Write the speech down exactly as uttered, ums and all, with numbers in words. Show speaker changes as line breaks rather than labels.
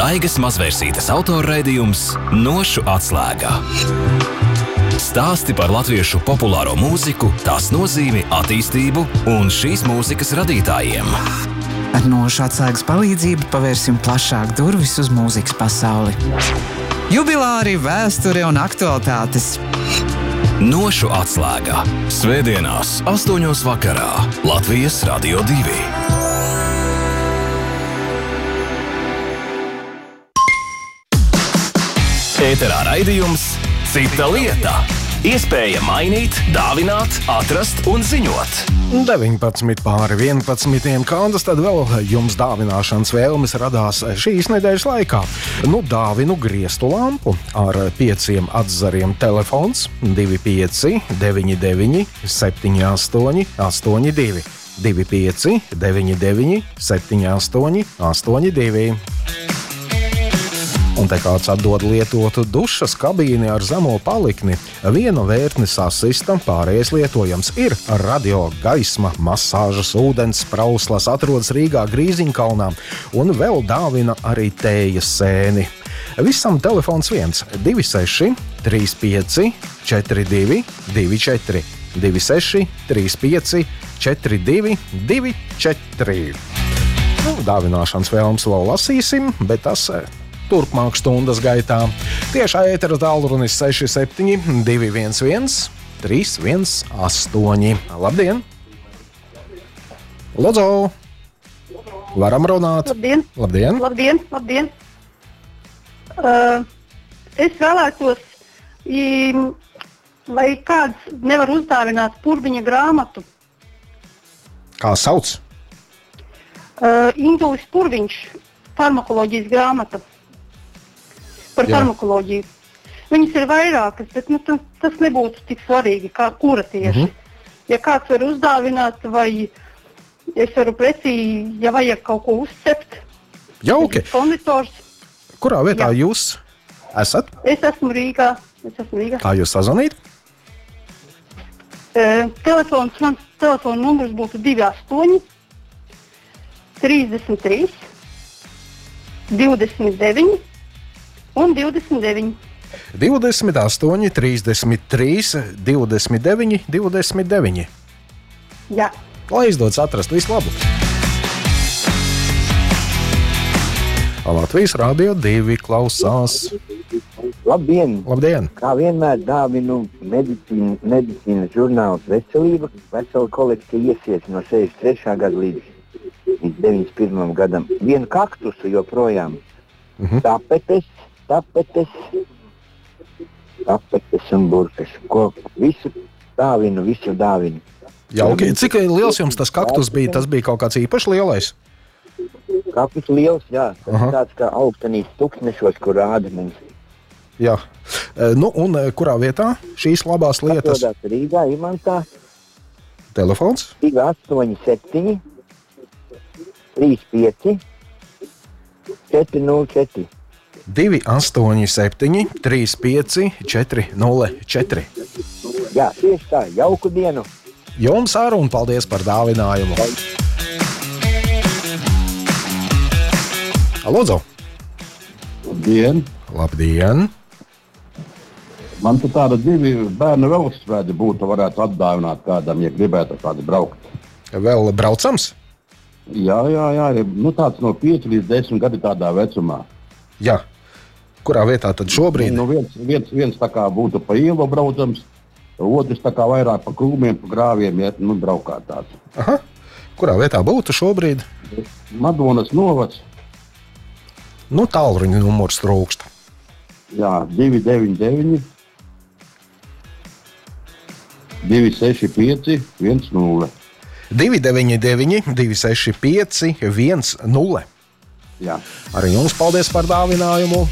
Daigas Mazvērsītes autorraidījums Nošu atslēgā. Stāsti par latviešu populāro mūziku, tās nozīmi, attīstību un šīs mūzikas radītājiem.
Ar Nošu atslēgas palīdzību pavērsim plašāk durvis uz mūzikas pasauli. Jubilāri, vēsture un aktualitātes.
Nošu atslēgā. Svētdienās, astoņos vakarā. Latvijas Radio divi. Ēterā raidījums Cita lieta. Iespēja mainīt, dāvināt, atrast un ziņot.
deviņpadsmit pāri vienpadsmitiem, kādas tad vēl jums dāvināšanas vēlmes radās šīs nedēļas laikā? Nu, dāvinu griestu lampu ar pieciem atzariem telefons divi pieci deviņi deviņi septiņi astoņi astoņi divi, divi pieci deviņi deviņi septiņi astoņi astoņi divi. Un te kāds atdod lietotu dušas kabīni ar zemo palikni. Viena vērtne sasista, pārējais lietojams ir radio, gaisma, masāžas, ūdens sprauslas, atrodas Rīgā Grīziņkalnā un vēl dāvina arī tējas sēni. Visam telefons viens divi seši trīs pieci četri divi divi četri, divi seši trīs pieci četri divi divi četri. Nu, dāvināšanas vēlmes vēl lasīsim, bet tas turpmāk stundas gaitā. Tiešā ētera tālrunis seši septiņi divi viens viens trīs viens astoņi. Labdien! Lūdzu! Varam runāt?
Labdien!
Labdien!
Labdien! Labdien. Uh, es vēlētos, i, vai kāds nevar uzdāvināt Purviņa grāmatu.
Kā sauc?
Uh, Indulis Purviņš, farmakoloģijas grāmata. Par
Jā.
farmakoloģiju. Viņas ir vairākas, bet nu, tas, tas nebūtu tik svarīgi, kā kura tieši. Mm-hmm. Ja kāds var uzdāvināt, vai es varu pretī, ja vajag kaut ko uzcept.
Jauki!
Kondiktors.
Kurā vietā
Jā.
jūs esat?
Es esmu Rīgā. Es esmu Rīgā.
Kā jūs sazvanīt?
Uh, telefons, mans telefona numurs būtu divi astoņi trīsdesmit trīs divdesmit deviņi un divdesmit deviņi.
divdesmit astoņi, trīsdesmit trīs, divdesmit deviņi, divdesmit deviņi.
Jā.
Lai izdodas atrast visu labu. Latvijas Radio divi klausās.
Labdien!
Labdien!
Kā vienmēr dāvinu medicīnu, medicīnas žurnāls Veselība. Vesela kolekcija iesiet no sešdesmit trešā gada līdz, līdz deviņdesmit pirmajam gadam. Vienu kaktusu joprojām.
Mhm.
Tapetes, tapetes, tapetes un burkas. Ko visu dāvinu, visu dāvinu.
Jauki. Cik liels jums tas kaktus bija? Tas bija kaut kāds īpaši lielais?
Kaktus liels, jā. Tas
Aha.
ir tāds kā augstanīts tūkstnešos, kur rāda mums.
Jā. E, Nu, un e, kurā vietā šīs labās lietas?
Atrodās Rīgā, Imantā,
Telefons?
divi astoņi septiņi trīs pieci četri nulle četri.
divi astoņi septiņi trīs pieci četri nulle četri.
Jā, tieši tā. Jauku dienu!
Jums ar un paldies par dāvinājumu. Lūdzu!
Labdien!
Labdien!
Man te tāda divi bērnu velosipēdi būtu, varētu atdāvināt kādam, ja gribētu kādu braukt.
Vēl braucams?
Jā, jā, jā. Nu, tāds no pieci līdz desmit gadi tādā vecumā.
Jā. Kurā vietā tad šobrīd?
Nu, viens, viens, viens tā kā būtu pa ielu braucams, otrs tā kā vairāk pa krūmiem, pa grāviem, ja, nu, braukā tāds.
Aha. Kurā vietā būtu šobrīd?
Madonas novads,
Nu, tālruņa numurs trūkst.
jā, divi deviņi deviņi divi seši pieci viens nulle.
divi deviņi deviņi divi seši pieci viens nulle.
Jā.
Arī jums paldies par dāvinājumu.